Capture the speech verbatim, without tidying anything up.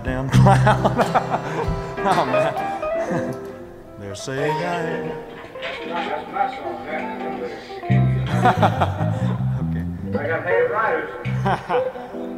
Damn clown. Oh man. They're saying I am. That's my song, that. Okay. Okay. I got Harry Riders.